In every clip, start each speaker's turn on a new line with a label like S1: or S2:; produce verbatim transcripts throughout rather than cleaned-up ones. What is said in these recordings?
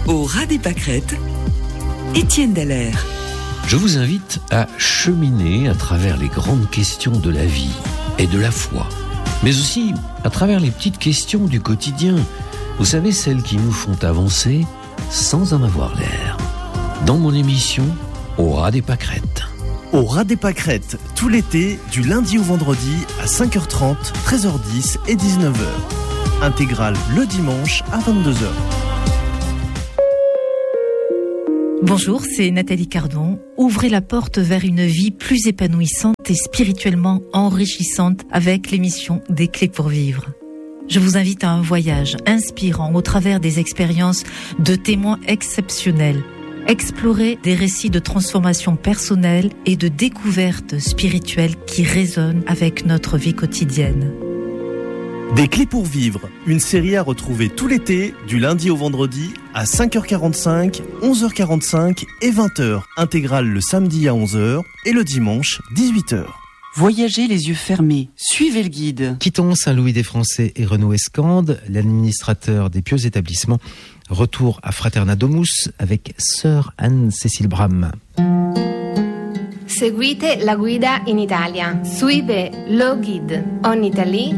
S1: Au ras des pâquerettes, Étienne Dallaire.
S2: Je vous invite à cheminer à travers les grandes questions de la vie et de la foi, mais aussi à travers les petites questions du quotidien. Vous savez, celles qui nous font avancer sans en avoir l'air. Dans mon émission, Au ras des pâquerettes.
S3: Au ras des pâquerettes, tout l'été, du lundi au vendredi à cinq heures trente, treize heures dix et dix-neuf heures. Intégrale le dimanche à vingt-deux heures.
S4: Bonjour, c'est Nathalie Cardon. Ouvrez la porte vers une vie plus épanouissante et spirituellement enrichissante avec l'émission Des clés pour vivre. Je vous invite à un voyage inspirant au travers des expériences de témoins exceptionnels. Explorer des récits de transformation personnelle et de découverte spirituelle qui résonnent avec notre vie quotidienne.
S3: Des clés pour vivre, une série à retrouver tout l'été, du lundi au vendredi, à cinq heures quarante-cinq, onze heures quarante-cinq et vingt heures. Intégrale le samedi à onze heures et le dimanche, dix-huit heures.
S5: Voyagez les yeux fermés, suivez le guide.
S6: Quittons Saint-Louis des Français et Renaud Escande, l'administrateur des pieux établissements. Retour à Fraterna Domus avec sœur Anne-Cécile Bram.
S7: Seguite la guida in Italia. Suivez le guide en Italie.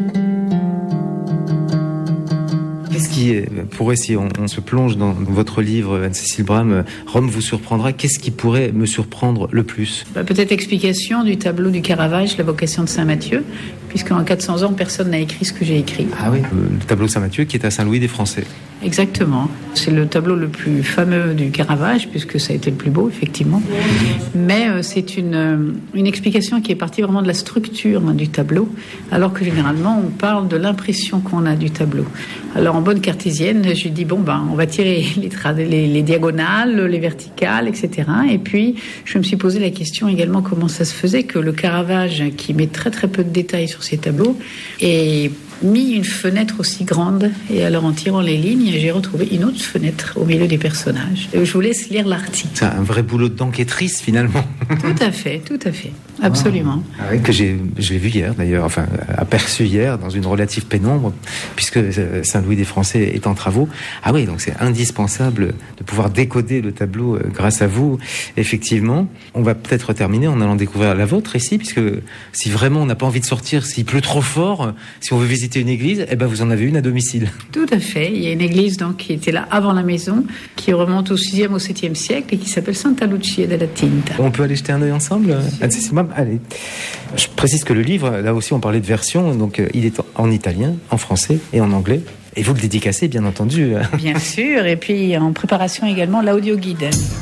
S6: Qu'est-ce qui pourrait, si on, on se plonge dans votre livre, Anne-Cécile Bram, Rome vous surprendra, qu'est-ce qui pourrait me surprendre le plus ?
S8: bah, Peut-être explication du tableau du Caravage, la vocation de Saint Matthieu, puisqu'en quatre cents ans, personne n'a écrit ce que j'ai écrit.
S6: Ah oui, le tableau de Saint Matthieu qui est à Saint-Louis des Français.
S8: Exactement. C'est le tableau le plus fameux du Caravage, puisque ça a été le plus beau, effectivement. Mais euh, c'est une, euh, une explication qui est partie vraiment de la structure hein, du tableau, alors que généralement, on parle de l'impression qu'on a du tableau. Alors, en bonne cartésienne, je lui dis, bon, ben, on va tirer les, tra- les, les diagonales, les verticales, et cetera. Et puis, je me suis posé la question également comment ça se faisait que le Caravage, qui met très très peu de détails sur ses tableaux, ait mis une fenêtre aussi grande. Et alors, en tirant les lignes, j'ai retrouvé une autre fenêtre au milieu des personnages. Et je vous laisse lire l'article.
S6: C'est un vrai boulot d'enquêtrice, finalement.
S8: Tout à fait, tout à fait. Absolument.
S6: Ah oui, que j'ai, je l'ai vu hier, d'ailleurs, enfin, aperçu hier, dans une relative pénombre, puisque Saint-Louis des Français est en travaux. Ah oui, donc c'est indispensable de pouvoir décoder le tableau euh, grâce à vous. Effectivement, on va peut-être terminer en allant découvrir la vôtre ici, puisque si vraiment on n'a pas envie de sortir, s'il pleut trop fort, si on veut visiter une église, eh ben vous en avez une à domicile.
S8: Tout à fait. Il y a une église donc qui était là avant la maison, qui remonte au sixième au septième siècle et qui s'appelle Santa Lucia della Tinta.
S6: On peut aller jeter un œil ensemble, Anne-Cécile Bram ? Allez. Je précise que le livre, là aussi on parlait de version, donc il est en italien, en français et en anglais. Et vous le dédicacez, bien entendu.
S8: Bien sûr, et puis en préparation également l'audio guide.